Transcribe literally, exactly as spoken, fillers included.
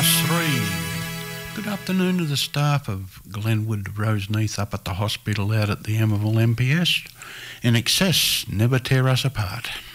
past three. Good afternoon to the staff of Glenwood Roseneath up at the hospital out at the Emerville M P S. In excess, never tear us apart.